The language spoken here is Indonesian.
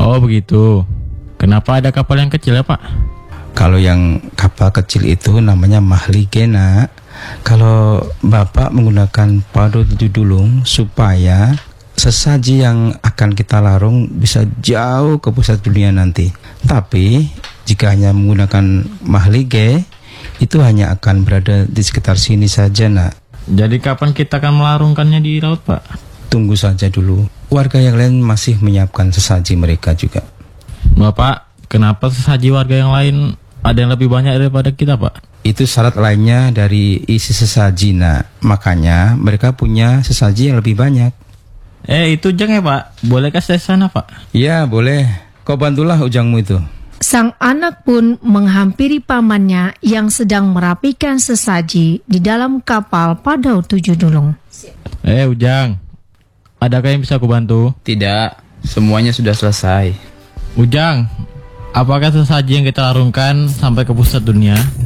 Oh begitu. Kenapa ada kapal yang kecil ya Pak? Kalau yang kapal kecil itu namanya mahlige, nak. Kalau Bapak menggunakan pado 7 dulung supaya sesaji yang akan kita larung bisa jauh ke pusat dunia nanti. Tapi jika hanya menggunakan mahlige, itu hanya akan berada di sekitar sini saja, nak. Jadi kapan kita akan melarungkannya di laut Pak? Tunggu saja dulu. Warga yang lain masih menyiapkan sesaji mereka juga. Bapak, kenapa sesaji warga yang lain ada yang lebih banyak daripada kita Pak? Itu syarat lainnya dari isi sesaji, nak. Makanya mereka punya sesaji yang lebih banyak. Itu Ujang ya Pak? Bolehkah saya sana Pak? Ya boleh. Kau bantulah ujangmu itu. Sang anak pun menghampiri pamannya yang sedang merapikan sesaji di dalam kapal Padau 7 dulung. Ujang, adakah yang bisa aku bantu? Tidak, semuanya sudah selesai. Ujang, apakah sesaji yang kita larungkan sampai ke pusat dunia?